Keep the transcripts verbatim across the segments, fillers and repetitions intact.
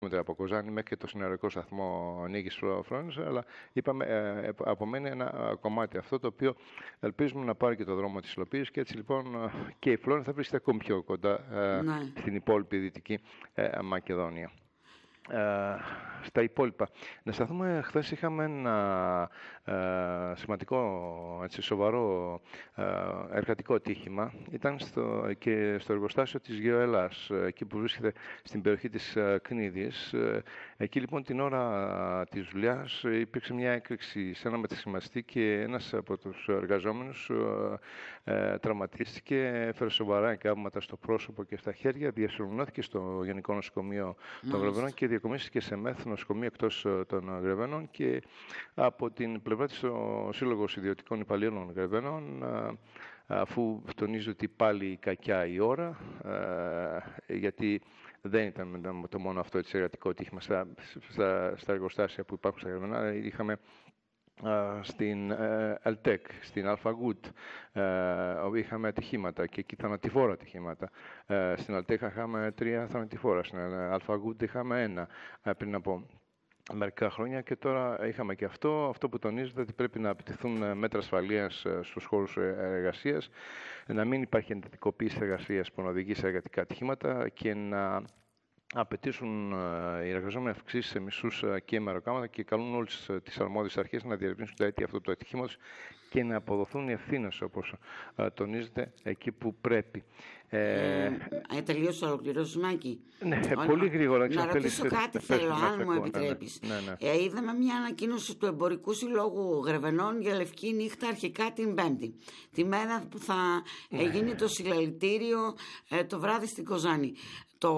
χιλιόμετρα από Κοζάνη μέχρι και το συνεργικό σταθμό Νίκης Φλόρινας, αλλά είπαμε ε, απομένει ένα κομμάτι αυτό το οποίο ελπίζουμε να πάρει και το δρόμο της υλοποίησης και έτσι λοιπόν και η Φλόρινα θα βρίσκεται ακόμη πιο κοντά ε, ναι. στην υπόλοιπη Δυτική ε, Μακεδονία. Ε, στα υπόλοιπα. Να σταθούμε, χθες είχαμε ένα ε, σημαντικό, έτσι, σοβαρό ε, εργατικό ατύχημα. Ήταν στο, και στο εργοστάσιο της Γεωελλάς, εκεί που βρίσκεται στην περιοχή της ε, Κνίδης. Ε, εκεί λοιπόν την ώρα της δουλειάς υπήρξε μια έκρηξη σε ένα μετασχηματιστή και ένας από τους εργαζόμενους ε, ε, τραυματίστηκε, έφερε σοβαρά εγκάβματα στο πρόσωπο και στα χέρια, διασωληνώθηκε στο Γενικό Νοσοκομείο των Γρεβενών και διακομίστηκε σε ΜΕΘ νοσοκομείο εκτός των Γρεβενών, και από την πλευρά της ο Σύλλογος Ιδιωτικών Υπαλλήλων Γρεβενών, αφού τονίζει ότι πάλι κακιά η ώρα, γιατί δεν ήταν το μόνο αυτό το εργατικό ατύχημα στα, στα, στα εργοστάσια που υπάρχουν στα Γρεβενά. Είχαμε στην ΕΛΤΕΚ, στην Αλφαγούτ, είχαμε ατυχήματα και εκεί θανατηφόρα ατυχήματα. Στην ΕΛΤΕΚ είχαμε τρία θανατηφόρα, στην Αλφαγούτ είχαμε ένα πριν από μερικά χρόνια και τώρα είχαμε και αυτό, αυτό που τονίζεται ότι πρέπει να επιτεθούν μέτρα ασφαλείας στους χώρους εργασίας, να μην υπάρχει εντατικοποίηση εργασίας που να οδηγεί σε εργατικά ατυχήματα και να απαιτήσουν οι εργαζόμενοι αυξήσεις σε μισθούς και μεροκάματα και καλούν όλες τις αρμόδιες αρχές να διερευνήσουν τα αίτια αυτού του ατυχήματος και να αποδοθούν οι ευθύνες, όπως τονίζεται, εκεί που πρέπει. Ε, ε, τελείωσε, ολοκληρώσεις, Μάκη. Ναι, ο, πολύ γρήγορα. Να ρωτήσω κάτι θέλω, αν μου επιτρέπεις. Ναι, ναι. Ε, είδαμε μια ανακοίνωση του Εμπορικού Συλλόγου Γρεβενών για Λευκή Νύχτα αρχικά την Πέμπτη. Τη μέρα που θα ναι. γίνει το συλλαλητήριο ε, το βράδυ στην Κοζάνη. Το,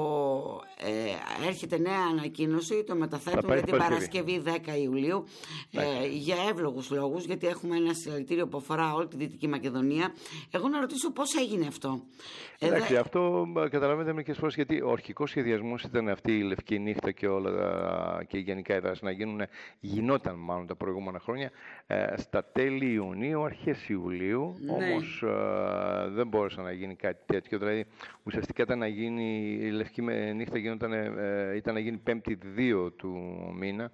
ε, έρχεται νέα ανακοίνωση, το μεταθέτουν για την Παρασκευή δέκα Ιουλίου ε, για εύλογους λόγους, γιατί έχουμε ένα συλλαλητήριο που αφορά όλη τη Δυτική Μακεδονία. Εγώ να ρωτήσω πώς έγινε αυτό. Εντάξει, ε, αυτό καταλαβαίνετε μερικές φορές, γιατί ο αρχικός σχεδιασμός ήταν αυτή η Λευκή Νύχτα και όλα και γενικά οι δράσεις να γίνουν, γινόταν μάλλον τα προηγούμενα χρόνια ε, στα τέλη Ιουνίου, αρχές Ιουλίου, ναι. Όμως ε, δεν μπόρεσε να γίνει κάτι τέτοιο, δηλαδή ουσιαστικά ήταν να γίνει η Λευκή Νύχτα γινόταν, ε, ήταν να γίνει πέμπτη δύο του μήνα,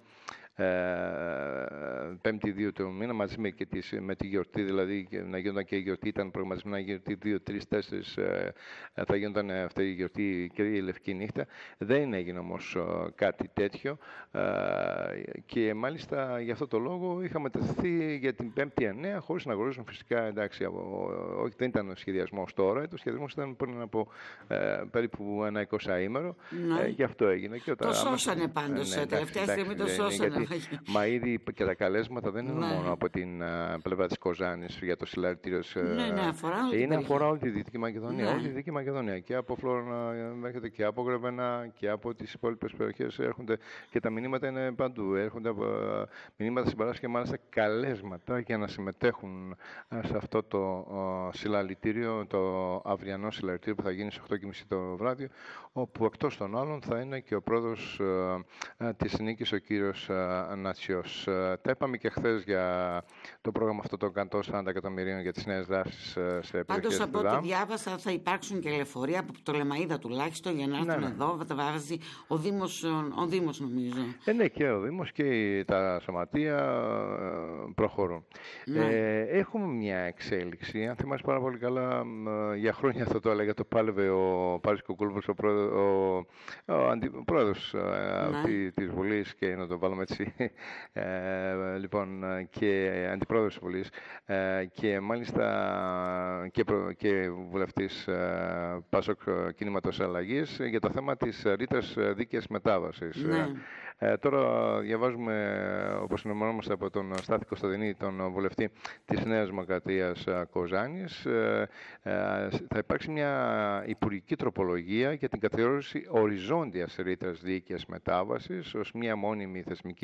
πέμπτη δύο του μήνα, μαζί με, και τις, με τη γιορτή, δηλαδή να γίνονταν και η γιορτή, ήταν προγραμματισμένη να γιορτή δύο, τρεις, τέσσερις, θα γίνονταν αυτή η γιορτή και η Λευκή Νύχτα. Δεν έγινε όμως κάτι τέτοιο και μάλιστα γι' αυτό το λόγο είχαμε τεθεί για την πέμπτη εννέα, χωρίς να γνωρίζουν φυσικά, εντάξει, όχι, δεν ήταν ο σχεδιασμός τώρα, το σχεδιασμός ήταν πριν από ε, περίπου ένα εικοσαήμερο, ναι. ε, γι' αυτό έγινε. Και το σώσανε πάντως, ναι, τελευταία στιγμή το σώσανε. Μα ήδη και τα καλέσματα δεν είναι ναι. μόνο από την uh, πλευρά της Κοζάνης για το συλλαλητήριο. Ναι, ναι, αφορά όλη, είναι αφορά όλη τη Δυτική Μακεδονία. Ναι. Όλη τη Δυτική Μακεδονία. Και από Φλόρινα έρχεται και από Γρεβενά και από τις υπόλοιπες περιοχές έρχονται και τα μηνύματα είναι παντού. Έρχονται από, uh, μηνύματα συμπαράσχεσης και μάλιστα καλέσματα για να συμμετέχουν uh, σε αυτό το uh, συλλαλητήριο, το αυριανό συλλαλητήριο που θα γίνει στις οκτώ και μισή το βράδυ, όπου εκτός των άλλων θα είναι και ο πρόεδρος uh, uh, της Νίκης, ο κύριος uh, Νατσιός. Τα είπαμε και χθες για το πρόγραμμα αυτό των εκατόν σαράντα εκατομμυρίων για τις νέες δράσεις σε περιοχές. Πάντως από ό,τι διάβασα θα υπάρξουν και λεωφορεία από το Λεμαΐδα τουλάχιστον για να έρθουν ναι, ναι. εδώ. Θα βάζει ο Δήμος, ο Δήμος νομίζω. Ε, ναι, και ο Δήμος και τα σωματεία προχωρούν. Ναι. Ε, έχουμε μια εξέλιξη. Αν θυμάσαι πάρα πολύ καλά, για χρόνια αυτό το έλεγα, το πάλευε ο Πάρης Κουκούλβος, ο, πρόεδρος, ο, ο, αντι, ο πρόεδρος ναι. της Βουλής, και να το βάλουμε έτσι, ε, λοιπόν, και αντιπρόεδρος της Βουλής ε, και μάλιστα και, προ, και βουλευτής ε, Πάσοκ Κίνηματος Αλλαγής για το θέμα της ρήτρας δίκαιας μετάβασης. Ναι. Ε, τώρα διαβάζουμε, όπως ενημερωνόμαστε από τον Στάθη Κωνσταντινή, τον βουλευτή της Νέας Δημοκρατίας Κοζάνης, ε, ε, θα υπάρξει μια υπουργική τροπολογία για την καθιέρωση οριζόντιας ρήτρας δίκαιας μετάβασης ως μια μόνιμη θεσμική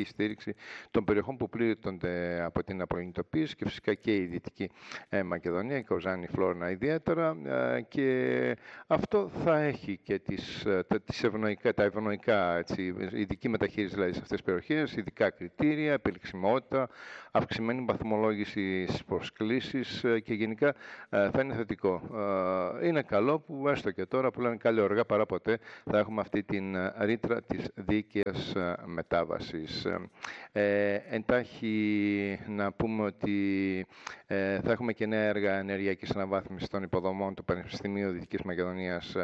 στήριξη των περιοχών που πλήττονται από την απολυνητοποίηση και φυσικά και η Δυτική Μακεδονία, η Κοζάνη, η Φλόρινα ιδιαίτερα, και αυτό θα έχει και τις, τις ευνοϊκά, τα ευνοϊκά, έτσι, ειδική μεταχείριση δηλαδή σε αυτές τις περιοχές, ειδικά κριτήρια, επιλεξιμότητα, αυξημένη βαθμολόγηση στις προσκλήσεις και γενικά θα είναι θετικό. Είναι καλό που έστω και τώρα που λένε καλή αργά παρά ποτέ θα έχουμε αυτή την ρήτρα της δίκαιας μετάβασης. Ε, εντάχει να πούμε ότι ε, θα έχουμε και νέα έργα ενεργειακής αναβάθμισης των υποδομών του Πανεπιστημίου Δυτικής Μακεδονίας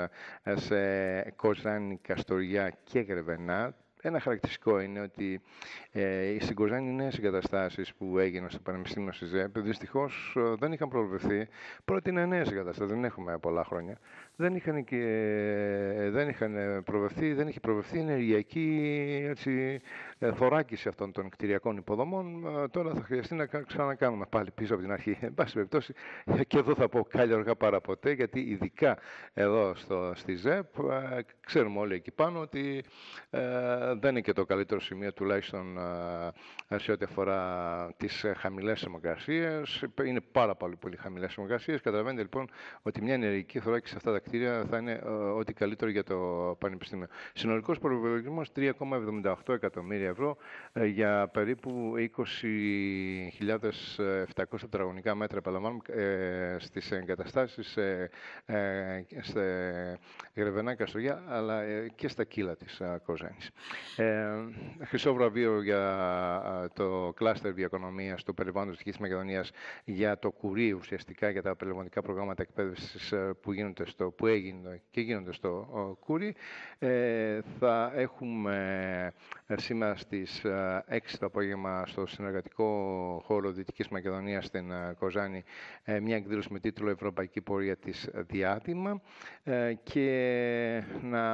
σε Κοζάνη, Καστοριά και Γρεβενά. Ένα χαρακτηριστικό είναι ότι ε, στην Κοζάνη οι νέες εγκαταστάσεις που έγιναν στο Πανεπιστήμιο ΣΥΖΕΠ δυστυχώς δεν είχαν προβλεφθεί. Πρώτη είναι νέες εγκαταστάσεις, δεν έχουμε πολλά χρόνια. Δεν είχαν, και, δεν είχαν προβλεφθεί, δεν είχε προβλεφθεί ενεργειακή έτσι, θωράκιση αυτών των κτηριακών υποδομών. Τώρα θα χρειαστεί να ξανακάνουμε πάλι πίσω από την αρχή. Εν πάση περιπτώσει, και εδώ θα πω κάλλιο αργά παρά ποτέ, γιατί ειδικά εδώ στο, στη ΖΕΠ ξέρουμε όλοι εκεί πάνω ότι ε, δεν είναι και το καλύτερο σημείο, τουλάχιστον ε, σε ό,τι αφορά τις χαμηλές θερμοκρασίες. Είναι πάρα πολύ, πολύ χαμηλές θερμοκρασίες. Καταλαβαίνετε λοιπόν ότι μια ενεργειακή θωράκιση σε αυτά τα κτίρια θα είναι ε, ό,τι καλύτερο για το Πανεπιστήμιο. Συνολικός προϋπολογισμός τρία κόμμα εβδομήντα οκτώ εκατομμύρια ευρώ ε, για περίπου είκοσι χιλιάδες επτακόσια τετραγωνικά μέτρα, επαναλαμβάνουμε, ε, στις εγκαταστάσεις ε, ε, σε Γρεβενά, Καστοριά, αλλά ε, και στα κύλα της ε, Κοζάνης. Ε, χρυσό βραβείο για ε, το κλάστερ βιοοικονομίας του περιβάλλοντος της Μακεδονίας για το κουρί, ουσιαστικά για τα περιβαλλοντικά προγράμματα εκπαίδευσης ε, που, γίνονται στο, που έγινε και γίνονται στο ε, κουρί. Ε, θα έχουμε ε, σήμερα στις ε, έξι το απόγευμα στο συνεργατικό χώρο Δυτικής Μακεδονίας στην ε, Κοζάνη ε, μια εκδήλωση με τίτλο «Ευρωπαϊκή πορεία της διάδημα». Ε, και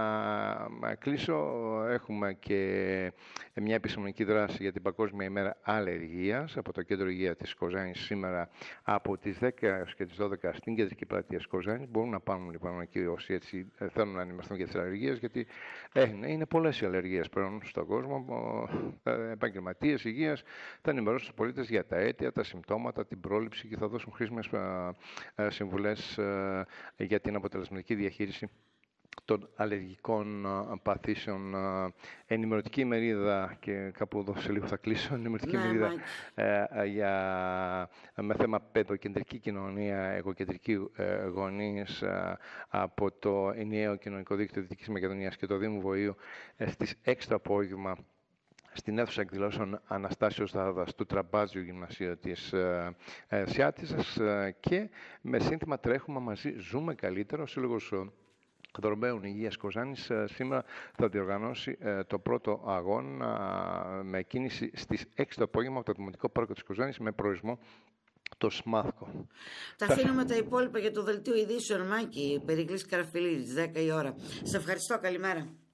να κλείσω, έχουμε και μια επιστημονική δράση για την Παγκόσμια ημέρα αλλεργίας από το Κέντρο Υγεία της Κοζάνης σήμερα από τις δέκα έως και τις δώδεκα στην κεντρική πλατεία της Κοζάνης. Μπορούν να πάνε λοιπόν εκεί όσοι έτσι θέλουν να ενημερωθούν για τις αλλεργίες, γιατί ε, είναι πολλές οι αλλεργίες πλέον στον κόσμο. Επαγγελματίες υγείας θα ενημερώσουν τους πολίτες για τα αίτια, τα συμπτώματα, την πρόληψη και θα δώσουν χρήσιμες συμβουλές για την αποτελεσματική διαχείριση των αλλεργικών παθήσεων. Ενημερωτική ημερίδα, και κάπου εδώ σε λίγο θα κλείσω, ενημερωτική ναι, ημερίδα ε, για, με θέμα παιδοκεντρική κοινωνία, εγωκεντρική ε, γονείς ε, από το ενιαίο κοινωνικό δίκτυο Δυτικής Μακεδονίας και το Δήμου Βοήου ε, στις έξι το απόγευμα στην αίθουσα εκδηλώσεων Αναστάσεως Δάδας του Τραμπάζιου Γυμνασίου της ε, ε, Σιάτισσας ε, και με σύνθημα «Τρέχουμε μαζί, ζούμε καλύτερα». Ο Σύλλογος Δρομέων Υγείας Κοζάνης ε, σήμερα θα διοργανώσει ε, το πρώτο αγώνα ε, με κίνηση στις έξι το απόγευμα από το Δημοτικό Πάρκο της Κοζάνης με προορισμό το ΣΜΑΘΚΟ. Τα αφήνουμε τα υπόλοιπα για το δελτίο ειδήσεων, Μάκη. Περικλής Καραφιλίδης, δέκα η ώρα. Σε ευχαριστώ, καλημέρα.